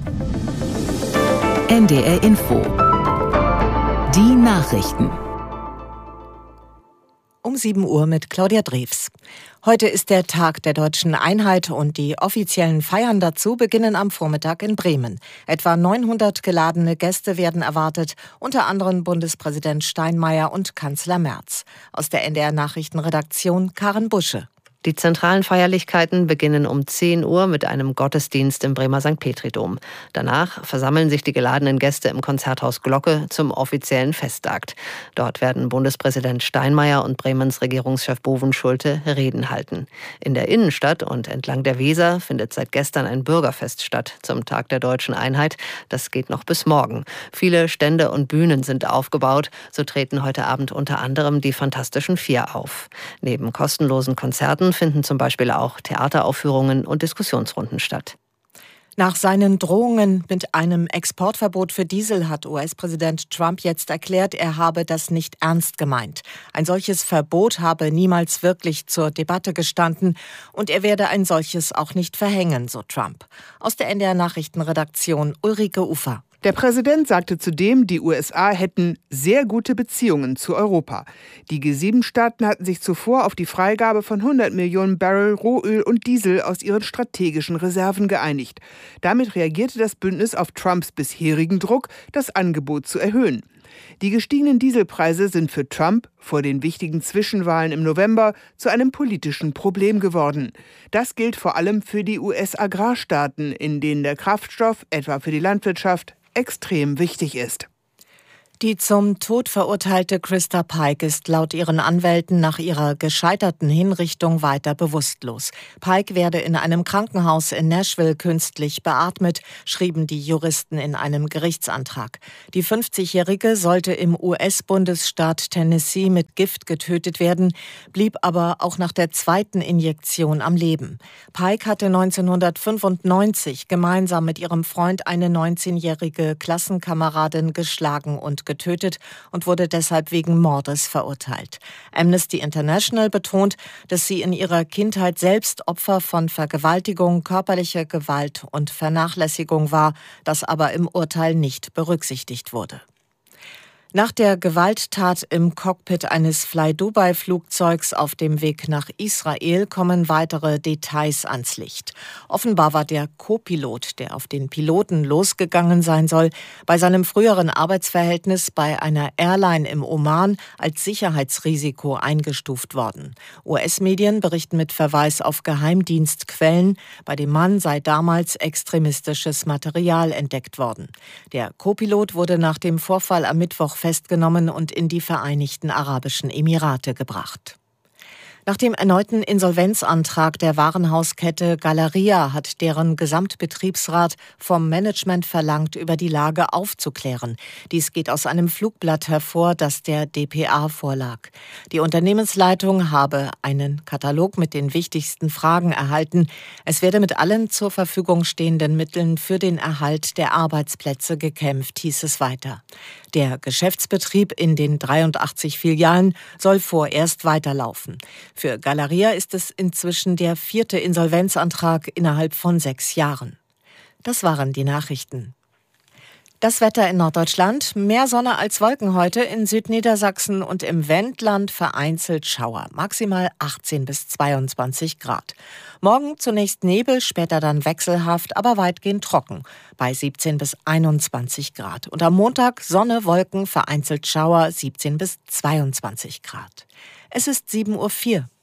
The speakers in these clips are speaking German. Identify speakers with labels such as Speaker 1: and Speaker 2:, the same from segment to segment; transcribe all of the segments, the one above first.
Speaker 1: NDR Info. Die Nachrichten.
Speaker 2: Um 7 Uhr mit Claudia Drews. Heute ist der Tag der deutschen Einheit und die offiziellen Feiern dazu beginnen am Vormittag in Bremen. Etwa 900 geladene Gäste werden erwartet, unter anderem Bundespräsident Steinmeier und Kanzler Merz. Aus der NDR Nachrichtenredaktion Karen Busche.
Speaker 3: Die zentralen Feierlichkeiten beginnen um 10 Uhr mit einem Gottesdienst im Bremer St. Petri-Dom. Danach versammeln sich die geladenen Gäste im Konzerthaus Glocke zum offiziellen Festakt. Dort werden Bundespräsident Steinmeier und Bremens Regierungschef Bovenschulte Reden halten. In der Innenstadt und entlang der Weser findet seit gestern ein Bürgerfest statt zum Tag der deutschen Einheit. Das geht noch bis morgen. Viele Stände und Bühnen sind aufgebaut. So treten heute Abend unter anderem die Fantastischen Vier auf. Neben kostenlosen Konzerten finden zum Beispiel auch Theateraufführungen und Diskussionsrunden statt.
Speaker 2: Nach seinen Drohungen mit einem Exportverbot für Diesel hat US-Präsident Trump jetzt erklärt, er habe das nicht ernst gemeint. Ein solches Verbot habe niemals wirklich zur Debatte gestanden und er werde ein solches auch nicht verhängen, so Trump. Aus der NDR Nachrichtenredaktion Ulrike Ufer.
Speaker 4: Der Präsident sagte zudem, die USA hätten sehr gute Beziehungen zu Europa. Die G7-Staaten hatten sich zuvor auf die Freigabe von 100 Millionen Barrel Rohöl und Diesel aus ihren strategischen Reserven geeinigt. Damit reagierte das Bündnis auf Trumps bisherigen Druck, das Angebot zu erhöhen. Die gestiegenen Dieselpreise sind für Trump vor den wichtigen Zwischenwahlen im November zu einem politischen Problem geworden. Das gilt vor allem für die US-Agrarstaaten, in denen der Kraftstoff, etwa für die Landwirtschaft, extrem wichtig ist.
Speaker 2: Die zum Tod verurteilte Krista Pike ist laut ihren Anwälten nach ihrer gescheiterten Hinrichtung weiter bewusstlos. Pike werde in einem Krankenhaus in Nashville künstlich beatmet, schrieben die Juristen in einem Gerichtsantrag. Die 50-Jährige sollte im US-Bundesstaat Tennessee mit Gift getötet werden, blieb aber auch nach der zweiten Injektion am Leben. Pike hatte 1995 gemeinsam mit ihrem Freund eine 19-jährige Klassenkameradin geschlagen und getötet und wurde deshalb wegen Mordes verurteilt. Amnesty International betont, dass sie in ihrer Kindheit selbst Opfer von Vergewaltigung, körperlicher Gewalt und Vernachlässigung war, das aber im Urteil nicht berücksichtigt wurde. Nach der Gewalttat im Cockpit eines Fly-Dubai-Flugzeugs auf dem Weg nach Israel kommen weitere Details ans Licht. Offenbar war der Co-Pilot, der auf den Piloten losgegangen sein soll, bei seinem früheren Arbeitsverhältnis bei einer Airline im Oman als Sicherheitsrisiko eingestuft worden. US-Medien berichten mit Verweis auf Geheimdienstquellen, bei dem Mann sei damals extremistisches Material entdeckt worden. Der Co-Pilot wurde nach dem Vorfall am Mittwoch festgenommen und in die Vereinigten Arabischen Emirate gebracht. Nach dem erneuten Insolvenzantrag der Warenhauskette Galeria hat deren Gesamtbetriebsrat vom Management verlangt, über die Lage aufzuklären. Dies geht aus einem Flugblatt hervor, das der dpa vorlag. Die Unternehmensleitung habe einen Katalog mit den wichtigsten Fragen erhalten. Es werde mit allen zur Verfügung stehenden Mitteln für den Erhalt der Arbeitsplätze gekämpft, hieß es weiter. Der Geschäftsbetrieb in den 83 Filialen soll vorerst weiterlaufen. Für Galeria ist es inzwischen der 4. Insolvenzantrag innerhalb von 6 Jahren. Das waren die Nachrichten. Das Wetter in Norddeutschland: mehr Sonne als Wolken heute, in Südniedersachsen und im Wendland vereinzelt Schauer, maximal 18 bis 22 Grad. Morgen zunächst Nebel, später dann wechselhaft, aber weitgehend trocken, bei 17 bis 21 Grad. Und am Montag Sonne, Wolken, vereinzelt Schauer, 17 bis 22 Grad. Es ist 7:04 Uhr.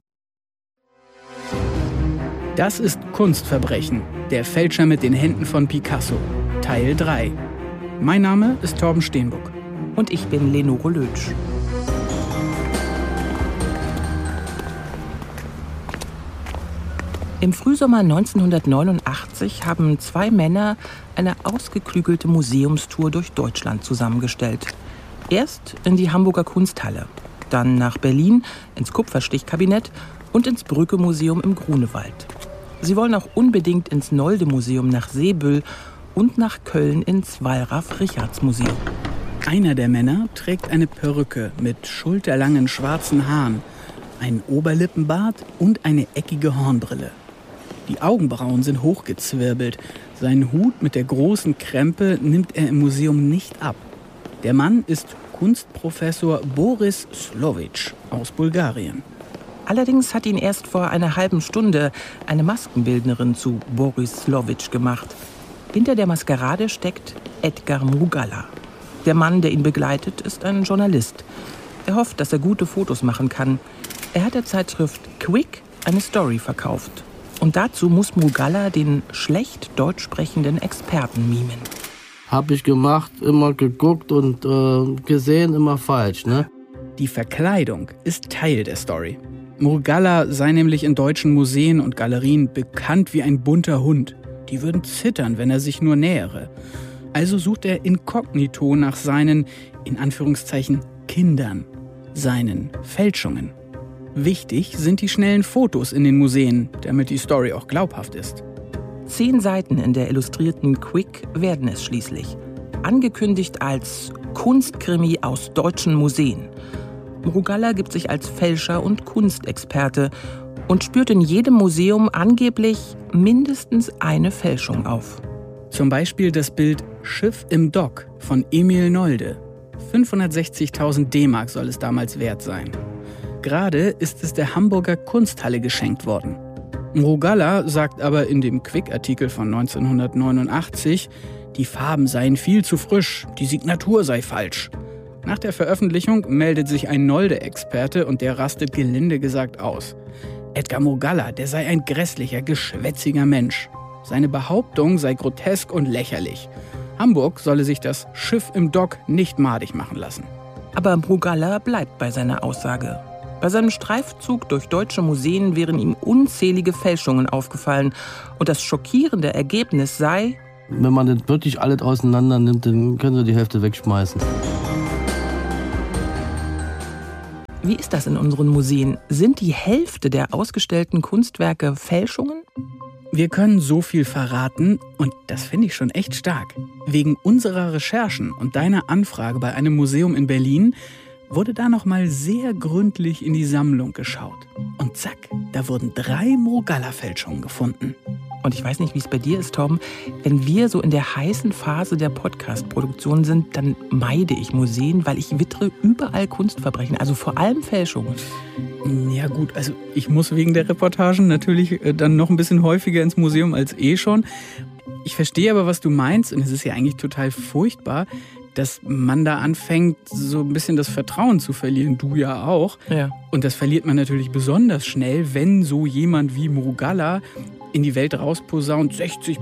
Speaker 5: Das ist Kunstverbrechen, der Fälscher mit den Händen von Picasso, Teil 3. Mein Name ist Torben Steenbuck.
Speaker 6: Und ich bin Lenore Lötsch. Im Frühsommer 1989 haben 2 Männer eine ausgeklügelte Museumstour durch Deutschland zusammengestellt. Erst in die Hamburger Kunsthalle, dann nach Berlin ins Kupferstichkabinett und ins Brücke-Museum im Grunewald. Sie wollen auch unbedingt ins Nolde-Museum nach Seebüll und nach Köln ins Wallraf-Richarts-Museum.
Speaker 5: Einer der Männer trägt eine Perücke mit schulterlangen schwarzen Haaren, einen Oberlippenbart und eine eckige Hornbrille. Die Augenbrauen sind hochgezwirbelt. Seinen Hut mit der großen Krempe nimmt er im Museum nicht ab. Der Mann ist Kunstprofessor Boris Slovic aus Bulgarien.
Speaker 6: Allerdings hat ihn erst vor einer halben Stunde eine Maskenbildnerin zu Boris Slovic gemacht. Hinter der Maskerade steckt Edgar Mrugalla. Der Mann, der ihn begleitet, ist ein Journalist. Er hofft, dass er gute Fotos machen kann. Er hat der Zeitschrift Quick eine Story verkauft. Und dazu muss Mrugalla den schlecht deutsch sprechenden Experten mimen.
Speaker 7: Habe ich gemacht, immer geguckt und gesehen, immer falsch, ne?
Speaker 5: Die Verkleidung ist Teil der Story. Mrugalla sei nämlich in deutschen Museen und Galerien bekannt wie ein bunter Hund. Die würden zittern, wenn er sich nur nähere. Also sucht er inkognito nach seinen, in Anführungszeichen, Kindern, seinen Fälschungen. Wichtig sind die schnellen Fotos in den Museen, damit die Story auch glaubhaft ist.
Speaker 6: 10 Seiten in der illustrierten Quick werden es schließlich. Angekündigt als Kunstkrimi aus deutschen Museen. Mrugalla gibt sich als Fälscher und Kunstexperte und spürt in jedem Museum angeblich mindestens eine Fälschung auf.
Speaker 5: Zum Beispiel das Bild Schiff im Dock von Emil Nolde. 560.000 D-Mark soll es damals wert sein. Gerade ist es der Hamburger Kunsthalle geschenkt worden. Mrugalla sagt aber in dem Quick-Artikel von 1989, die Farben seien viel zu frisch, die Signatur sei falsch. Nach der Veröffentlichung meldet sich ein Nolde-Experte und der rastet gelinde gesagt aus. Edgar Mrugalla, der sei ein grässlicher, geschwätziger Mensch. Seine Behauptung sei grotesk und lächerlich. Hamburg solle sich das Schiff im Dock nicht madig machen lassen.
Speaker 6: Aber Mrugalla bleibt bei seiner Aussage. Bei seinem Streifzug durch deutsche Museen wären ihm unzählige Fälschungen aufgefallen. Und das schockierende Ergebnis sei:
Speaker 7: Wenn man das wirklich alles auseinander nimmt, dann können Sie die Hälfte wegschmeißen.
Speaker 6: Wie ist das in unseren Museen? Sind die Hälfte der ausgestellten Kunstwerke Fälschungen?
Speaker 5: Wir können so viel verraten und das finde ich schon echt stark. Wegen unserer Recherchen und deiner Anfrage bei einem Museum in Berlin wurde da noch mal sehr gründlich in die Sammlung geschaut. Und zack, da wurden 3 Mrugalla-Fälschungen gefunden.
Speaker 6: Und ich weiß nicht, wie es bei dir ist, Torben. Wenn wir so in der heißen Phase der Podcast-Produktion sind, dann meide ich Museen, weil ich wittere überall Kunstverbrechen, also vor allem Fälschungen.
Speaker 5: Ja gut, also ich muss wegen der Reportagen natürlich dann noch ein bisschen häufiger ins Museum als schon. Ich verstehe aber, was du meinst, und es ist ja eigentlich total furchtbar, dass man da anfängt, so ein bisschen das Vertrauen zu verlieren. Du ja auch.
Speaker 6: Ja.
Speaker 5: Und das verliert man natürlich besonders schnell, wenn so jemand wie Mrugalla in die Welt rausposaunt,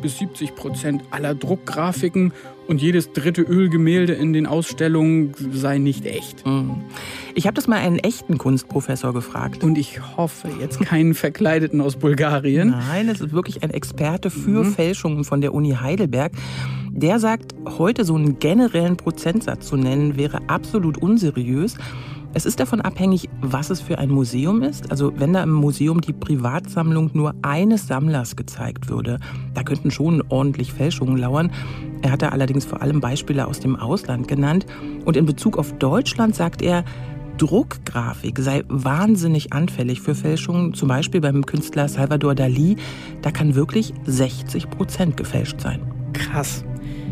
Speaker 5: 60-70% aller Druckgrafiken und jedes 3. Ölgemälde in den Ausstellungen sei nicht echt.
Speaker 6: Ich habe das mal einen echten Kunstprofessor gefragt.
Speaker 5: Und ich hoffe jetzt keinen Verkleideten aus Bulgarien.
Speaker 6: Nein, es ist wirklich ein Experte für Fälschungen von der Uni Heidelberg. Der sagt, heute so einen generellen Prozentsatz zu nennen, wäre absolut unseriös. Es ist davon abhängig, was es für ein Museum ist. Also wenn da im Museum die Privatsammlung nur eines Sammlers gezeigt würde, da könnten schon ordentlich Fälschungen lauern. Er hat da allerdings vor allem Beispiele aus dem Ausland genannt. Und in Bezug auf Deutschland sagt er, Druckgrafik sei wahnsinnig anfällig für Fälschungen. Zum Beispiel beim Künstler Salvador Dalí, da kann wirklich 60% gefälscht sein.
Speaker 5: Krass.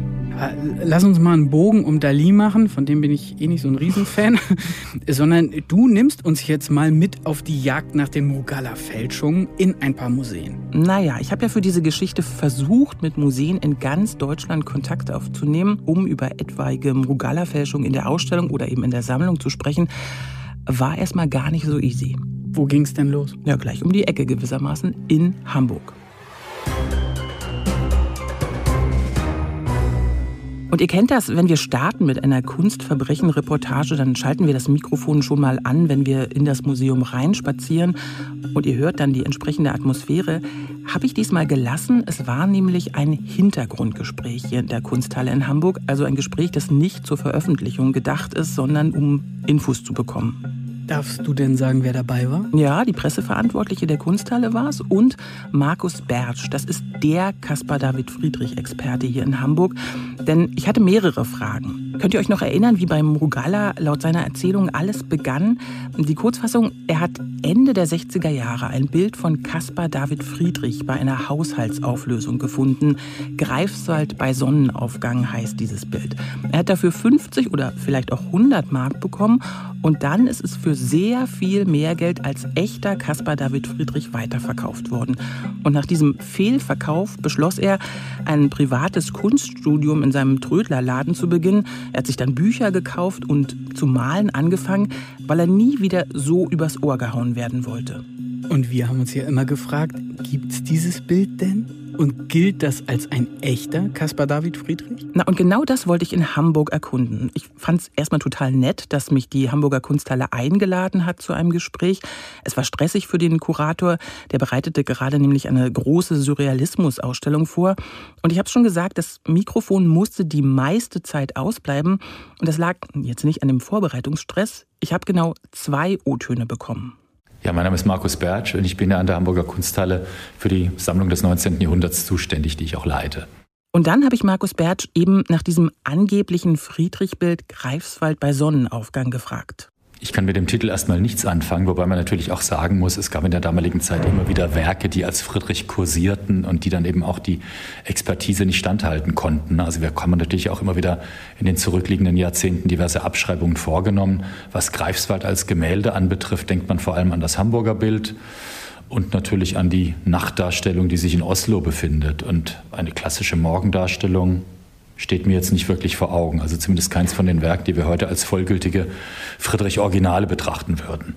Speaker 5: Lass uns mal einen Bogen um Dalí machen, von dem bin ich nicht so ein Riesenfan, sondern du nimmst uns jetzt mal mit auf die Jagd nach den Mrugalla-Fälschungen in ein paar Museen.
Speaker 6: Naja, ich habe ja für diese Geschichte versucht, mit Museen in ganz Deutschland Kontakt aufzunehmen, um über etwaige Mrugalla-Fälschungen in der Ausstellung oder eben in der Sammlung zu sprechen. War erstmal gar nicht so easy.
Speaker 5: Wo ging's denn los?
Speaker 6: Ja, gleich um die Ecke gewissermaßen in Hamburg. Und ihr kennt das, wenn wir starten mit einer Kunstverbrechen-Reportage, dann schalten wir das Mikrofon schon mal an, wenn wir in das Museum reinspazieren und ihr hört dann die entsprechende Atmosphäre. Habe ich diesmal gelassen. Es war nämlich ein Hintergrundgespräch hier in der Kunsthalle in Hamburg, also ein Gespräch, das nicht zur Veröffentlichung gedacht ist, sondern um Infos zu bekommen.
Speaker 5: Darfst du denn sagen, wer dabei war?
Speaker 6: Ja, die Presseverantwortliche der Kunsthalle war es und Markus Bertsch. Das ist der Caspar David Friedrich-Experte hier in Hamburg. Denn ich hatte mehrere Fragen. Könnt ihr euch noch erinnern, wie bei Mrugalla laut seiner Erzählung alles begann? Die Kurzfassung, er hat Ende der 60er Jahre ein Bild von Caspar David Friedrich bei einer Haushaltsauflösung gefunden. Greifswald bei Sonnenaufgang heißt dieses Bild. Er hat dafür 50 oder vielleicht auch 100 Mark bekommen und dann ist es für sehr viel mehr Geld als echter Caspar David Friedrich weiterverkauft worden. Und nach diesem Fehlverkauf beschloss er, ein privates Kunststudium in seinem Trödlerladen zu beginnen. Er hat sich dann Bücher gekauft und zu malen angefangen, weil er nie wieder so übers Ohr gehauen werden wollte.
Speaker 5: Und wir haben uns ja immer gefragt, gibt's dieses Bild denn? Und gilt das als ein echter Caspar David Friedrich?
Speaker 6: Na, und genau das wollte ich in Hamburg erkunden. Ich fand es erstmal total nett, dass mich die Hamburger Kunsthalle eingeladen hat zu einem Gespräch. Es war stressig für den Kurator. Der bereitete gerade nämlich eine große Surrealismus-Ausstellung vor. Und ich habe schon gesagt, das Mikrofon musste die meiste Zeit ausbleiben. Und das lag jetzt nicht an dem Vorbereitungsstress. Ich habe genau 2 O-Töne bekommen.
Speaker 8: Ja, mein Name ist Markus Bertsch und ich bin ja an der Hamburger Kunsthalle für die Sammlung des 19. Jahrhunderts zuständig, die ich auch leite.
Speaker 6: Und dann habe ich Markus Bertsch eben nach diesem angeblichen Friedrich-Bild Greifswald bei Sonnenaufgang gefragt.
Speaker 8: Ich kann mit dem Titel erstmal nichts anfangen, wobei man natürlich auch sagen muss, es gab in der damaligen Zeit immer wieder Werke, die als Friedrich kursierten und die dann eben auch die Expertise nicht standhalten konnten. Also wir haben natürlich auch immer wieder in den zurückliegenden Jahrzehnten diverse Abschreibungen vorgenommen. Was Greifswald als Gemälde anbetrifft, denkt man vor allem an das Hamburger Bild und natürlich an die Nachtdarstellung, die sich in Oslo befindet. Und eine klassische Morgendarstellung steht mir jetzt nicht wirklich vor Augen. Also zumindest keins von den Werken, die wir heute als vollgültige Friedrich-Originale betrachten würden.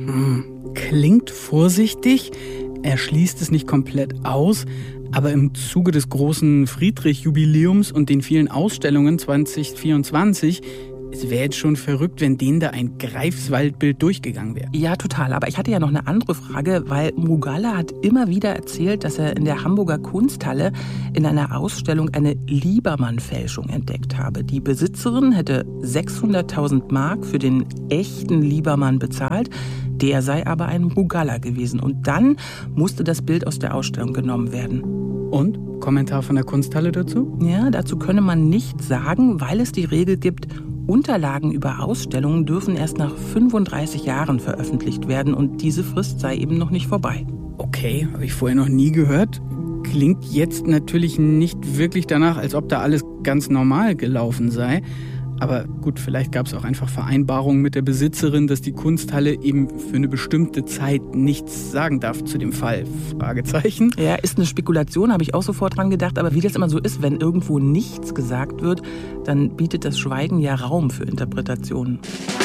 Speaker 5: Klingt vorsichtig, er schließt es nicht komplett aus, aber im Zuge des großen Friedrich-Jubiläums und den vielen Ausstellungen 2024 es wäre jetzt schon verrückt, wenn denen da ein Greifswald-Bild durchgegangen wäre.
Speaker 6: Ja, total. Aber ich hatte ja noch eine andere Frage, weil Mrugalla hat immer wieder erzählt, dass er in der Hamburger Kunsthalle in einer Ausstellung eine Liebermann-Fälschung entdeckt habe. Die Besitzerin hätte 600.000 Mark für den echten Liebermann bezahlt. Der sei aber ein Mrugalla gewesen. Und dann musste das Bild aus der Ausstellung genommen werden.
Speaker 5: Und? Kommentar von der Kunsthalle dazu?
Speaker 6: Ja, dazu könne man nichts sagen, weil es die Regel gibt, Unterlagen über Ausstellungen dürfen erst nach 35 Jahren veröffentlicht werden und diese Frist sei eben noch nicht vorbei.
Speaker 5: Okay, habe ich vorher noch nie gehört. Klingt jetzt natürlich nicht wirklich danach, als ob da alles ganz normal gelaufen sei. Aber gut, vielleicht gab es auch einfach Vereinbarungen mit der Besitzerin, dass die Kunsthalle eben für eine bestimmte Zeit nichts sagen darf zu dem Fall. Fragezeichen.
Speaker 6: Ja, ist eine Spekulation, habe ich auch sofort dran gedacht. Aber wie das immer so ist, wenn irgendwo nichts gesagt wird, dann bietet das Schweigen ja Raum für Interpretationen.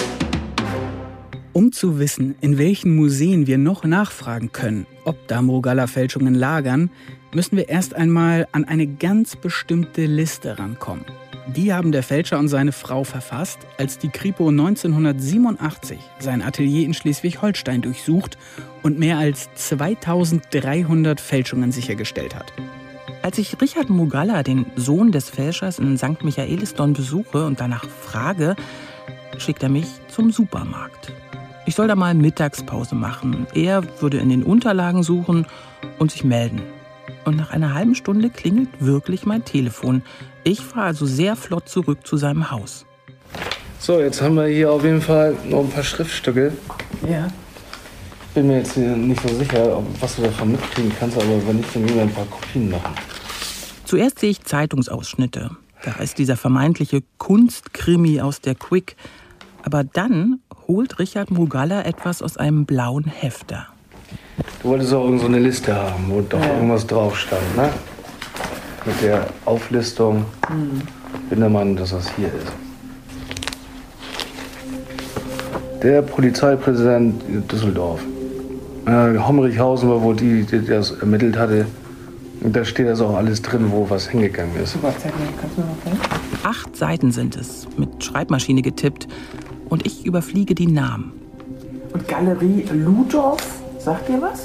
Speaker 5: Um zu wissen, in welchen Museen wir noch nachfragen können, ob da Mrugalla-Fälschungen lagern, müssen wir erst einmal an eine ganz bestimmte Liste rankommen. Die haben der Fälscher und seine Frau verfasst, als die Kripo 1987 sein Atelier in Schleswig-Holstein durchsucht und mehr als 2300 Fälschungen sichergestellt hat.
Speaker 6: Als ich Richard Mrugalla, den Sohn des Fälschers, in St. Michaelisdonn besuche und danach frage, schickt er mich zum Supermarkt. Ich soll da mal Mittagspause machen. Er würde in den Unterlagen suchen und sich melden. Und nach einer halben Stunde klingelt wirklich mein Telefon. Ich fahre also sehr flott zurück zu seinem Haus.
Speaker 7: So, jetzt haben wir hier auf jeden Fall noch ein paar Schriftstücke.
Speaker 6: Ja.
Speaker 7: Bin mir jetzt nicht so sicher, was du davon mitkriegen kannst, aber wenn nicht, dann gehen wir ein paar Kopien machen.
Speaker 6: Zuerst sehe ich Zeitungsausschnitte. Da ist dieser vermeintliche Kunstkrimi aus der Quick. Aber dann holt Richard Mrugalla etwas aus einem blauen Hefter.
Speaker 7: Du wolltest auch so eine Liste haben, wo doch irgendwas drauf stand, ne? Mit der Auflistung, Bindermann, dass das hier ist. Der Polizeipräsident Düsseldorf. Homrichhausen war wohl die das ermittelt hatte. Und da steht also auch alles drin, wo was hingegangen ist.
Speaker 6: 8 Seiten sind es, mit Schreibmaschine getippt. Und ich überfliege die Namen.
Speaker 9: Und Galerie Ludorf, sagt ihr was?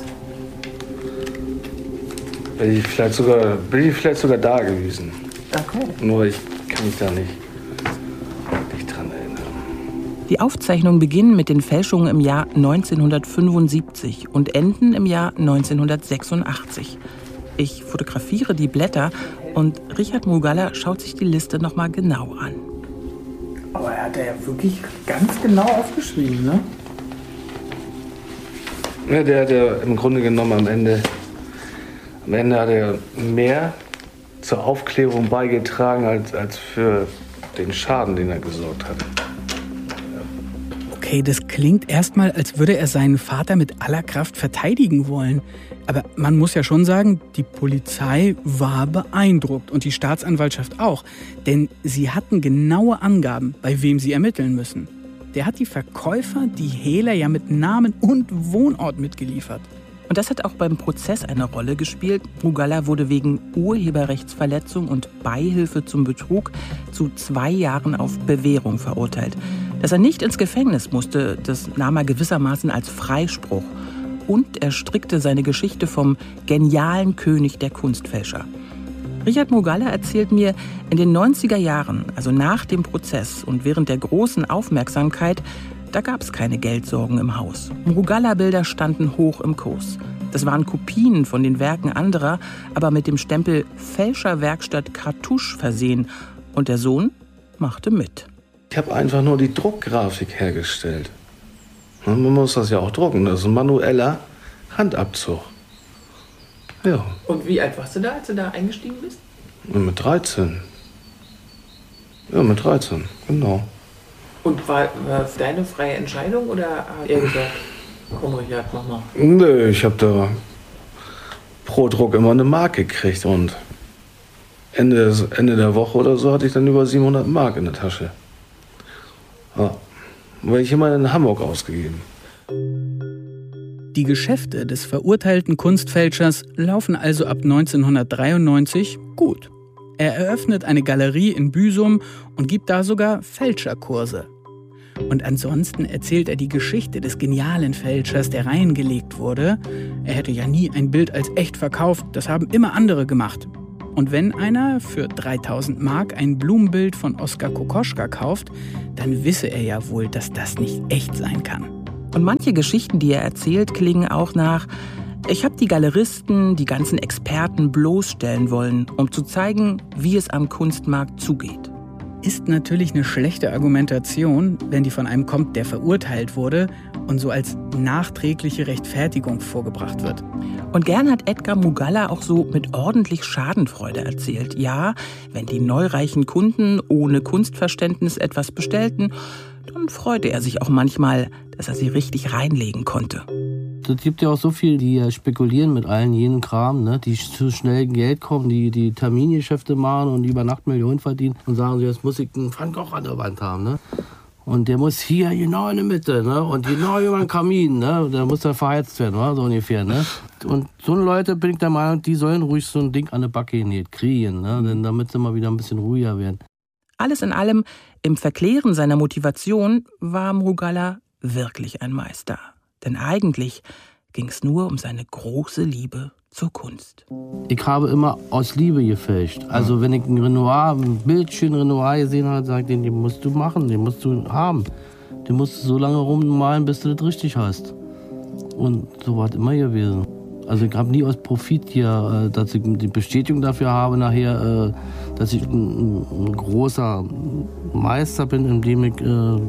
Speaker 7: Bin ich vielleicht sogar da gewesen.
Speaker 9: Okay.
Speaker 7: Nur ich kann mich da nicht dran erinnern.
Speaker 6: Die Aufzeichnungen beginnen mit den Fälschungen im Jahr 1975 und enden im Jahr 1986. Ich fotografiere die Blätter und Richard Mrugalla schaut sich die Liste noch mal genau an.
Speaker 9: hat er ja wirklich ganz genau aufgeschrieben, ne?
Speaker 7: Ja, der hat ja im Grunde genommen am Ende hat er mehr zur Aufklärung beigetragen, als für den Schaden, den er gesorgt hat.
Speaker 5: Okay, das klingt erstmal, als würde er seinen Vater mit aller Kraft verteidigen wollen. Aber man muss ja schon sagen, die Polizei war beeindruckt und die Staatsanwaltschaft auch. Denn sie hatten genaue Angaben, bei wem sie ermitteln müssen. Der hat die Verkäufer, die Hehler, ja mit Namen und Wohnort mitgeliefert.
Speaker 6: Und das hat auch beim Prozess eine Rolle gespielt. Mrugalla wurde wegen Urheberrechtsverletzung und Beihilfe zum Betrug zu 2 Jahren auf Bewährung verurteilt. Dass er nicht ins Gefängnis musste, das nahm er gewissermaßen als Freispruch. Und er strickte seine Geschichte vom genialen König der Kunstfälscher. Richard Mrugalla erzählt mir, in den 90er Jahren, also nach dem Prozess und während der großen Aufmerksamkeit, da gab es keine Geldsorgen im Haus. Mrugalla-Bilder standen hoch im Kurs. Das waren Kopien von den Werken anderer, aber mit dem Stempel Fälscherwerkstatt Cartouche versehen. Und der Sohn machte mit.
Speaker 7: Ich habe einfach nur die Druckgrafik hergestellt. Man muss das ja auch drucken. Das ist ein manueller Handabzug. Ja.
Speaker 9: Und wie alt warst du da, als du da eingestiegen bist?
Speaker 7: Mit 13. Ja, mit 13, genau.
Speaker 9: Und war es deine freie Entscheidung oder hat er gesagt, komm Richard, mach mal?
Speaker 7: Nö, ich habe da pro Druck immer eine Mark gekriegt und Ende der Woche oder so hatte ich dann über 700 Mark in der Tasche. Ja. Weil ich immer in Hamburg ausgegeben.
Speaker 5: Die Geschäfte des verurteilten Kunstfälschers laufen also ab 1993 gut. Er eröffnet eine Galerie in Büsum und gibt da sogar Fälscherkurse. Und ansonsten erzählt er die Geschichte des genialen Fälschers, der reingelegt wurde. Er hätte ja nie ein Bild als echt verkauft, das haben immer andere gemacht. Und wenn einer für 3000 Mark ein Blumenbild von Oskar Kokoschka kauft, dann wisse er ja wohl, dass das nicht echt sein kann.
Speaker 6: Und manche Geschichten, die er erzählt, klingen auch nach: Ich habe die Galeristen, die ganzen Experten bloßstellen wollen, um zu zeigen, wie es am Kunstmarkt zugeht.
Speaker 5: Ist natürlich eine schlechte Argumentation, wenn die von einem kommt, der verurteilt wurde und so als nachträgliche Rechtfertigung vorgebracht wird.
Speaker 6: Und gern hat Edgar Mrugalla auch so mit ordentlich Schadenfreude erzählt. Ja, wenn die neureichen Kunden ohne Kunstverständnis etwas bestellten, dann freute er sich auch manchmal, dass er sie richtig reinlegen konnte.
Speaker 10: Es gibt ja auch so viele, die spekulieren mit allen jenen Kram, ne? Die zu schnell Geld kommen, die Termingeschäfte machen und über Nacht Millionen verdienen und sagen, jetzt muss ich einen Van Gogh an der Wand haben. Ne? Und der muss hier genau in der Mitte, ne? Und genau über den Kamin, ne? Da muss er verheizt werden, so ungefähr. Ne? Und so Leute, bin ich der Meinung, die sollen ruhig so ein Ding an der Backe nicht kriegen, ne? Denn damit sie mal wieder ein bisschen ruhiger werden.
Speaker 6: Alles in allem, im Verklären seiner Motivation war Mrugalla wirklich ein Meister. Denn eigentlich ging es nur um seine große Liebe zur Kunst.
Speaker 10: Ich habe immer aus Liebe gefälscht. Also wenn ich ein Bildchen Renoir gesehen habe, sage ich, den musst du machen, den musst du haben. Den musst du so lange rummalen, bis du das richtig hast. Und so war es immer gewesen. Also ich habe nie aus Profit hier, dass ich die Bestätigung dafür habe nachher, dass ich ein großer Meister bin, indem ich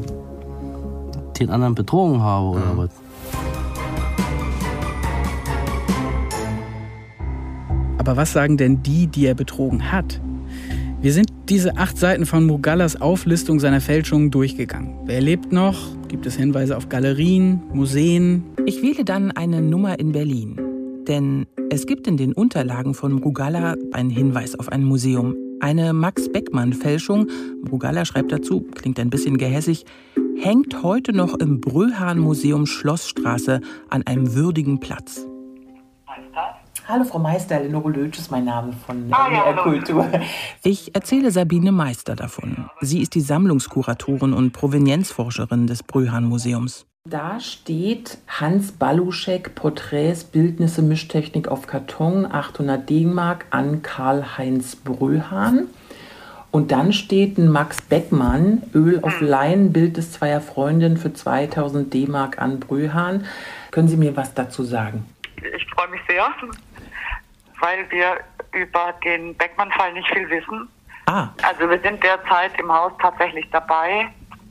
Speaker 10: den anderen betrogen habe oder was.
Speaker 5: Aber was sagen denn die er betrogen hat? Wir sind diese 8 Seiten von Mrugallas Auflistung seiner Fälschungen durchgegangen. Wer lebt noch? Gibt es Hinweise auf Galerien, Museen?
Speaker 6: Ich wähle dann eine Nummer in Berlin. Denn es gibt in den Unterlagen von Mrugalla einen Hinweis auf ein Museum. Eine Max-Beckmann-Fälschung, Mrugalla schreibt dazu, klingt ein bisschen gehässig, hängt heute noch im Bröhan-Museum Schlossstraße an einem würdigen Platz.
Speaker 9: Hallo Frau Meister, Lenore Lötsch ist mein Name von NDR Kultur.
Speaker 6: Ich erzähle Sabine Meister davon. Sie ist die Sammlungskuratorin und Provenienzforscherin des Bröhan-Museums.
Speaker 9: Da steht Hans Baluschek, Porträts, Bildnisse, Mischtechnik auf Karton, 800 D-Mark an Karl-Heinz Bröhan. Und dann steht ein Max Beckmann, Öl auf Leinen, Bild des Zweier Freundinnen für 2000 D-Mark an Bröhan. Können Sie mir was dazu sagen?
Speaker 11: Ich freue mich sehr, weil wir über den Beckmann-Fall nicht viel wissen. Also wir sind derzeit im Haus tatsächlich dabei,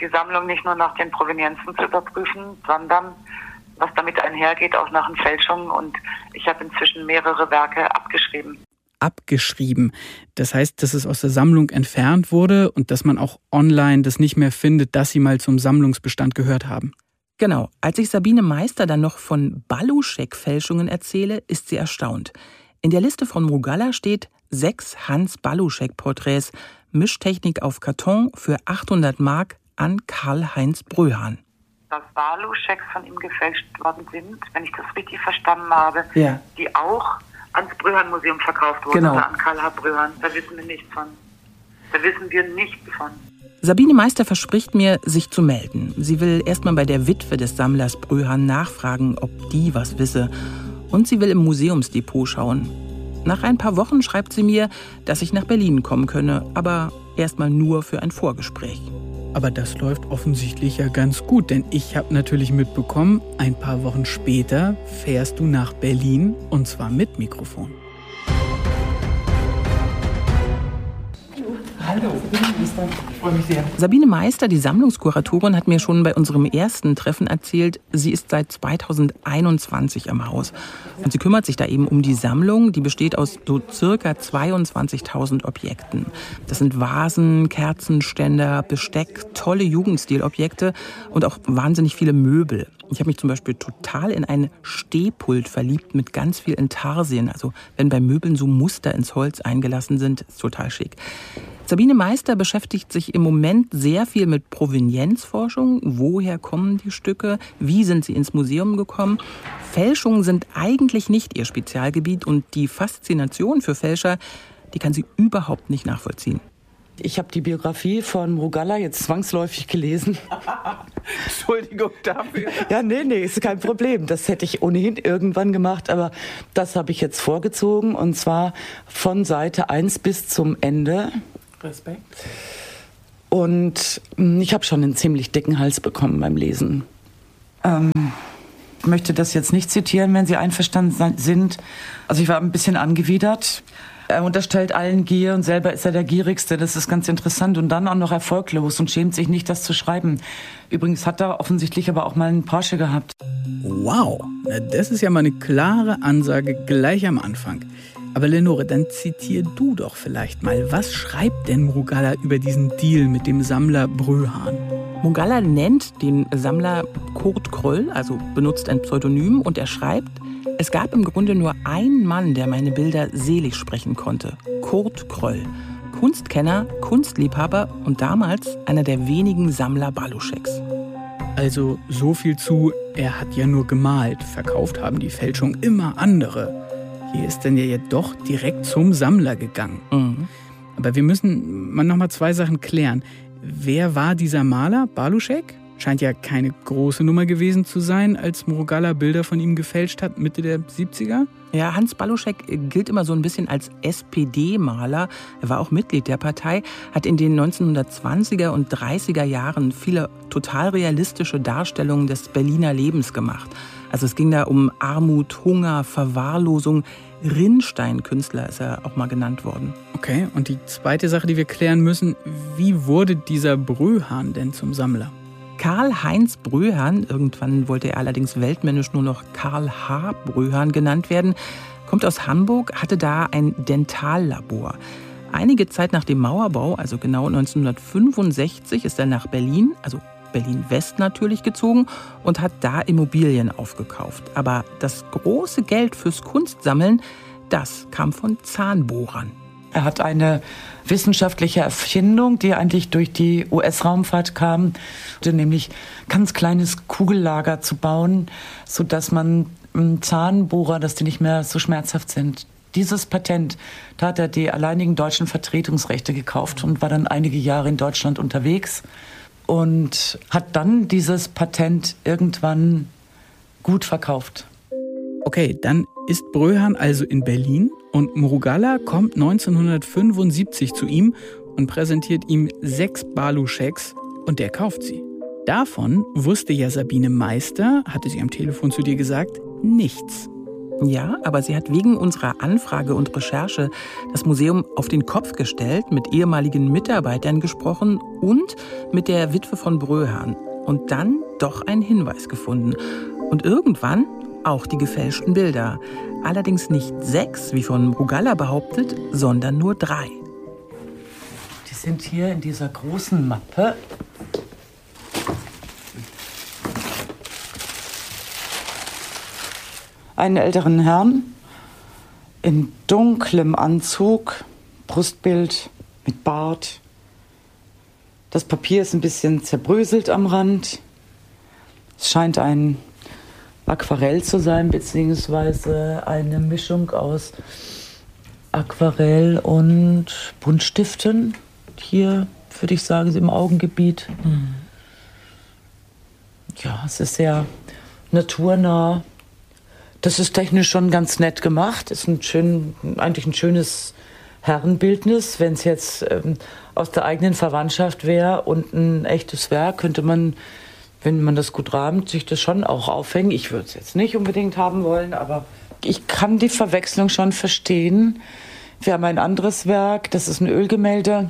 Speaker 11: die Sammlung nicht nur nach den Provenienzen zu überprüfen, sondern was damit einhergeht, auch nach den Fälschungen. Und ich habe inzwischen mehrere Werke abgeschrieben.
Speaker 5: Abgeschrieben. Das heißt, dass es aus der Sammlung entfernt wurde und dass man auch online das nicht mehr findet, dass sie mal zum Sammlungsbestand gehört haben.
Speaker 6: Genau. Als ich Sabine Meister dann noch von Baluschek-Fälschungen erzähle, ist sie erstaunt. In der Liste von Mrugalla steht 6 Hans Baluschek-Porträts, Mischtechnik auf Karton für 800 Mark an Karl-Heinz Bröhan.
Speaker 11: Dass Baluscheks von ihm gefälscht worden sind, wenn ich das richtig verstanden habe,
Speaker 6: ja,
Speaker 11: die auch ans Bröhan-Museum verkauft wurden,
Speaker 6: genau,
Speaker 11: oder an Karl H. Bröhan. Da wissen wir nichts von. Da wissen wir nichts von.
Speaker 6: Sabine Meister verspricht mir, sich zu melden. Sie will erstmal bei der Witwe des Sammlers Bröhan nachfragen, ob die was wisse. Und sie will im Museumsdepot schauen. Nach ein paar Wochen schreibt sie mir, dass ich nach Berlin kommen könne, aber erstmal nur für ein Vorgespräch.
Speaker 5: Aber das läuft offensichtlich ja ganz gut, denn ich habe natürlich mitbekommen, ein paar Wochen später fährst du nach Berlin und zwar mit Mikrofon.
Speaker 6: Hallo, ich freue mich sehr. Sabine Meister, die Sammlungskuratorin, hat mir schon bei unserem ersten Treffen erzählt, sie ist seit 2021 am Haus. Und sie kümmert sich da eben um die Sammlung, die besteht aus so circa 22.000 Objekten. Das sind Vasen, Kerzenständer, Besteck, tolle Jugendstilobjekte und auch wahnsinnig viele Möbel. Ich habe mich zum Beispiel total in ein Stehpult verliebt mit ganz viel Intarsien. Also wenn bei Möbeln so Muster ins Holz eingelassen sind, ist total schick. Sabine Meister beschäftigt sich im Moment sehr viel mit Provenienzforschung. Woher kommen die Stücke? Wie sind sie ins Museum gekommen? Fälschungen sind eigentlich nicht ihr Spezialgebiet und die Faszination für Fälscher, die kann sie überhaupt nicht nachvollziehen.
Speaker 12: Ich habe die Biografie von Mrugalla jetzt zwangsläufig gelesen.
Speaker 6: Entschuldigung dafür.
Speaker 12: Ja, nee, ist kein Problem. Das hätte ich ohnehin irgendwann gemacht, aber das habe ich jetzt vorgezogen und zwar von Seite 1 bis zum Ende.
Speaker 6: Respekt.
Speaker 12: Und ich habe schon einen ziemlich dicken Hals bekommen beim Lesen. Ich möchte das jetzt nicht zitieren, wenn Sie einverstanden sind. Also ich war ein bisschen angewidert. Er unterstellt allen Gier und selber ist er der Gierigste. Das ist ganz interessant. Und dann auch noch erfolglos und schämt sich nicht, das zu schreiben. Übrigens hat er offensichtlich aber auch mal einen Porsche gehabt.
Speaker 5: Wow, das ist ja mal eine klare Ansage gleich am Anfang. Aber Lenore, dann zitier du doch vielleicht mal. Was schreibt denn Mrugalla über diesen Deal mit dem Sammler Bröhan?
Speaker 6: Mrugalla nennt den Sammler Kurt Kröll, also benutzt ein Pseudonym, und er schreibt: Es gab im Grunde nur einen Mann, der meine Bilder selig sprechen konnte. Kurt Kröll. Kunstkenner, Kunstliebhaber und damals einer der wenigen Sammler Baluscheks.
Speaker 5: Also so viel zu, er hat ja nur gemalt. Verkauft haben die Fälschung immer andere. Hier ist dann ja doch direkt zum Sammler gegangen.
Speaker 6: Mhm.
Speaker 5: Aber wir müssen mal noch mal 2 Sachen klären. Wer war dieser Maler, Baluschek? Scheint ja keine große Nummer gewesen zu sein, als Mrugalla Bilder von ihm gefälscht hat, Mitte der 70er.
Speaker 6: Ja, Hans Baluschek gilt immer so ein bisschen als SPD-Maler. Er war auch Mitglied der Partei, hat in den 1920er und 30er Jahren viele total realistische Darstellungen des Berliner Lebens gemacht. Also es ging da um Armut, Hunger, Verwahrlosung. Rinnstein-Künstler ist er auch mal genannt worden.
Speaker 5: Okay, und die zweite Sache, die wir klären müssen, wie wurde dieser Bröhan denn zum Sammler?
Speaker 6: Karl-Heinz Bröhan, irgendwann wollte er allerdings weltmännisch nur noch Karl H. Bröhan genannt werden, kommt aus Hamburg, hatte da ein Dentallabor. Einige Zeit nach dem Mauerbau, also genau 1965, ist er nach Berlin, also Berlin-West natürlich, gezogen und hat da Immobilien aufgekauft. Aber das große Geld fürs Kunstsammeln, das kam von Zahnbohrern.
Speaker 12: Er hat eine wissenschaftliche Erfindung, die eigentlich durch die US-Raumfahrt kam, nämlich ganz kleines Kugellager zu bauen, sodass man Zahnbohrer, dass die nicht mehr so schmerzhaft sind. Dieses Patent, da hat er die alleinigen deutschen Vertretungsrechte gekauft und war dann einige Jahre in Deutschland unterwegs und hat dann dieses Patent irgendwann gut verkauft.
Speaker 5: Okay, dann ist Bröhan also in Berlin und Mrugalla kommt 1975 zu ihm und präsentiert ihm 6 Baluscheks und der kauft sie. Davon wusste ja Sabine Meister, hatte sie am Telefon zu dir gesagt, nichts.
Speaker 6: Ja, aber sie hat wegen unserer Anfrage und Recherche das Museum auf den Kopf gestellt, mit ehemaligen Mitarbeitern gesprochen und mit der Witwe von Bröhan. Und dann doch einen Hinweis gefunden. Und irgendwann auch die gefälschten Bilder. Allerdings nicht 6, wie von Mrugalla behauptet, sondern nur 3.
Speaker 12: Die sind hier in dieser großen Mappe. Einen älteren Herrn in dunklem Anzug, Brustbild mit Bart. Das Papier ist ein bisschen zerbröselt am Rand. Es scheint ein Aquarell zu sein, beziehungsweise eine Mischung aus Aquarell und Buntstiften. Hier würde ich sagen, im Augengebiet. Ja, es ist sehr naturnah. Das ist technisch schon ganz nett gemacht. Ist eigentlich ein schönes Herrenbildnis. Wenn es jetzt aus der eigenen Verwandtschaft wäre und ein echtes Werk, könnte man, wenn man das gut rahmt, sich das schon auch aufhängen. Ich würde es jetzt nicht unbedingt haben wollen, aber ich kann die Verwechslung schon verstehen. Wir haben ein anderes Werk, das ist ein Ölgemälde.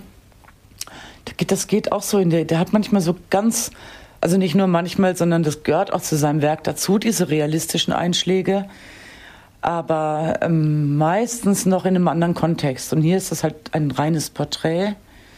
Speaker 12: Das geht auch so der hat manchmal so ganz, also nicht nur manchmal, sondern das gehört auch zu seinem Werk dazu, diese realistischen Einschläge. Aber meistens noch in einem anderen Kontext. Und hier ist das halt ein reines Porträt.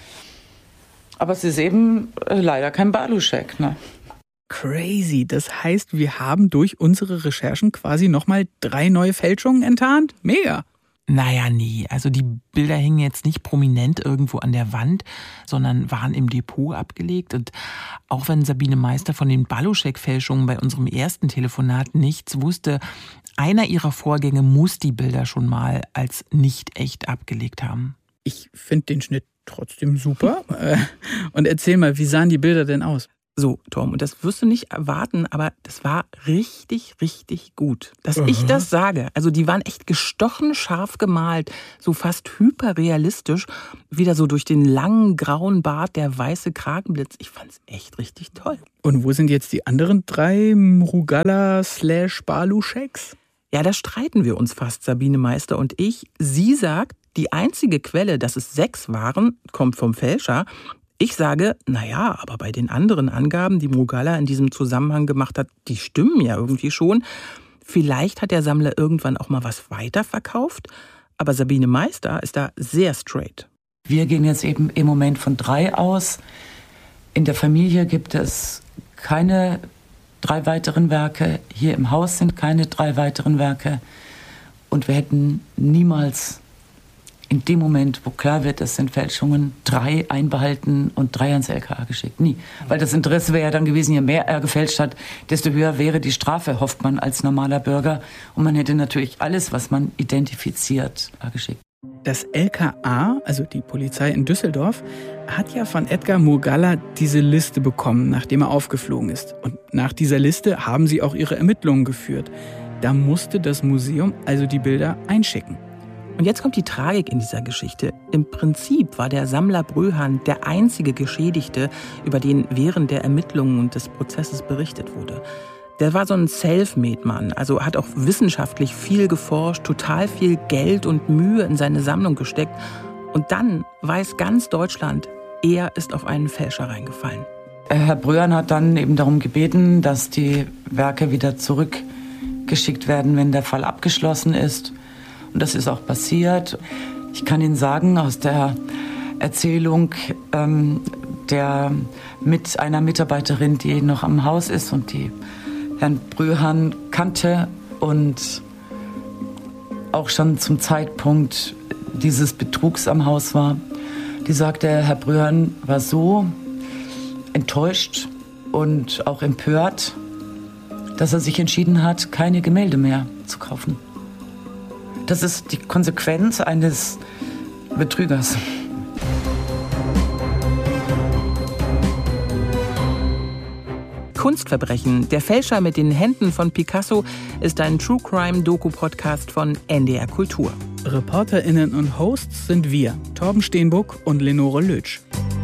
Speaker 12: Aber es ist eben leider kein Baluschek, ne?
Speaker 5: Crazy. Das heißt, wir haben durch unsere Recherchen quasi nochmal 3 neue Fälschungen enttarnt? Mega.
Speaker 6: Naja, nee. Also die Bilder hingen jetzt nicht prominent irgendwo an der Wand, sondern waren im Depot abgelegt. Und auch wenn Sabine Meister von den Baluschek-Fälschungen bei unserem ersten Telefonat nichts wusste, einer ihrer Vorgänge muss die Bilder schon mal als nicht echt abgelegt haben.
Speaker 5: Ich finde den Schnitt trotzdem super. Und erzähl mal, wie sahen die Bilder denn aus?
Speaker 6: So, Tom, und das wirst du nicht erwarten, aber das war richtig, richtig gut. Dass ich das sage. Also die waren echt gestochen scharf gemalt, so fast hyperrealistisch. Wieder so durch den langen grauen Bart, der weiße Kragenblitz. Ich fand's echt richtig toll.
Speaker 5: Und wo sind jetzt die anderen 3 Mrugalla/Baluscheks?
Speaker 6: Ja, da streiten wir uns fast, Sabine Meister und ich. Sie sagt, die einzige Quelle, dass es 6 waren, kommt vom Fälscher. Ich sage, naja, aber bei den anderen Angaben, die Mrugalla in diesem Zusammenhang gemacht hat, die stimmen ja irgendwie schon. Vielleicht hat der Sammler irgendwann auch mal was weiterverkauft. Aber Sabine Meister ist da sehr straight.
Speaker 12: Wir gehen jetzt eben im Moment von 3 aus. In der Familie gibt es keine 3 weiteren Werke. Hier im Haus sind keine 3 weiteren Werke. Und wir hätten niemals in dem Moment, wo klar wird, das sind Fälschungen, 3 einbehalten und 3 ans LKA geschickt. Nie. Weil das Interesse wäre ja dann gewesen, je mehr er gefälscht hat, desto höher wäre die Strafe, hofft man als normaler Bürger. Und man hätte natürlich alles, was man identifiziert, geschickt.
Speaker 5: Das LKA, also die Polizei in Düsseldorf, hat ja von Edgar Mrugalla diese Liste bekommen, nachdem er aufgeflogen ist. Und nach dieser Liste haben sie auch ihre Ermittlungen geführt. Da musste das Museum also die Bilder einschicken.
Speaker 6: Und jetzt kommt die Tragik in dieser Geschichte. Im Prinzip war der Sammler Bröhan der einzige Geschädigte, über den während der Ermittlungen und des Prozesses berichtet wurde. Der war so ein Selfmade-Mann, also hat auch wissenschaftlich viel geforscht, total viel Geld und Mühe in seine Sammlung gesteckt. Und dann weiß ganz Deutschland, er ist auf einen Fälscher reingefallen.
Speaker 12: Herr Bröhan hat dann eben darum gebeten, dass die Werke wieder zurückgeschickt werden, wenn der Fall abgeschlossen ist. Und das ist auch passiert. Ich kann Ihnen sagen, aus der Erzählung mit einer Mitarbeiterin, die noch am Haus ist und die Herrn Bröhan kannte und auch schon zum Zeitpunkt dieses Betrugs am Haus war, die sagte, Herr Bröhan war so enttäuscht und auch empört, dass er sich entschieden hat, keine Gemälde mehr zu kaufen. Das ist die Konsequenz eines Betrügers.
Speaker 6: Kunstverbrechen, der Fälscher mit den Händen von Picasso, ist ein True-Crime-Doku-Podcast von NDR Kultur.
Speaker 5: ReporterInnen und Hosts sind wir, Torben Steenbuck und Lenore Lötsch.